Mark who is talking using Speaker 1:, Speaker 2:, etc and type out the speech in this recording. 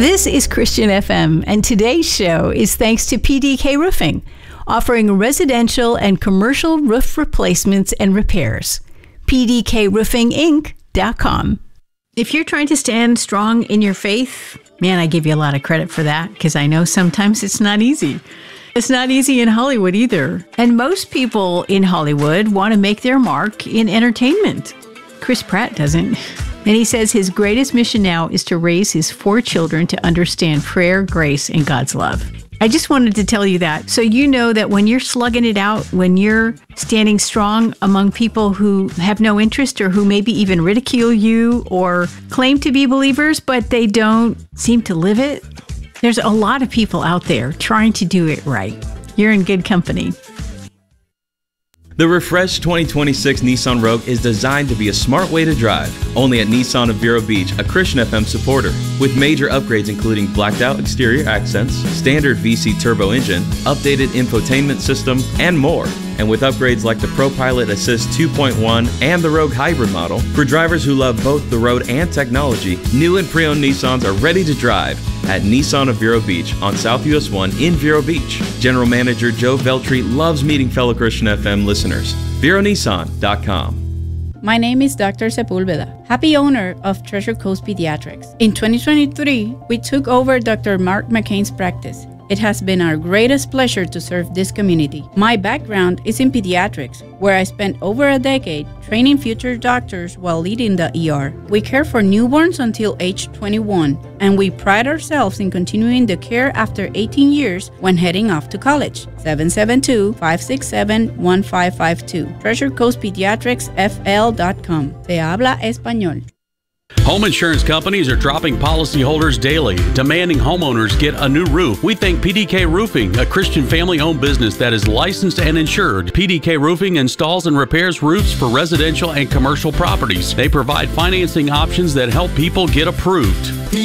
Speaker 1: This is Christian FM, and today's show is thanks to PDK Roofing, offering residential and commercial roof replacements and repairs. PDKRoofingInc.com. If you're trying to stand strong in your faith, man, I give you a lot of credit for that, because I know sometimes it's not easy. It's not easy in Hollywood either. And most people in Hollywood want to make their mark in entertainment. Chris Pratt doesn't. And he says his greatest mission now is to raise his 4 children to understand prayer, grace, and God's love. I just wanted to tell you that so you know that when you're slugging it out, when you're standing strong among people who have no interest or who maybe even ridicule you or claim to be believers, but they don't seem to live it, there's a lot of people out there trying to do it right. You're in good company.
Speaker 2: The refreshed 2026 Nissan Rogue is designed to be a smart way to drive. Only at Nissan of Vero Beach, a Christian FM supporter. With major upgrades including blacked out exterior accents, standard VC turbo engine, updated infotainment system, and more. And with upgrades like the ProPilot Assist 2.1 and the Rogue Hybrid model, for drivers who love both the road and technology, new and pre-owned Nissans are ready to drive at Nissan of Vero Beach on South US 1 in Vero Beach. General Manager Joe Veltri loves meeting fellow Christian FM listeners. VeroNissan.com.
Speaker 3: My name is Dr. Sepulveda, happy owner of Treasure Coast Pediatrics. In 2023, we took over Dr. Mark McCain's practice. It has been our greatest pleasure to serve this community. My background is in pediatrics, where I spent over a decade training future doctors while leading the ER. We care for newborns until age 21, and we pride ourselves in continuing the care after 18 years when heading off to college. 772-567-1552. TreasureCoastPediatricsFL.com. Se habla español.
Speaker 4: Home insurance companies are dropping policyholders daily, demanding homeowners get a new roof. We thank PDK Roofing, a Christian family-owned business that is licensed and insured. PDK Roofing installs and repairs roofs for residential and commercial properties. They provide financing options that help people get approved.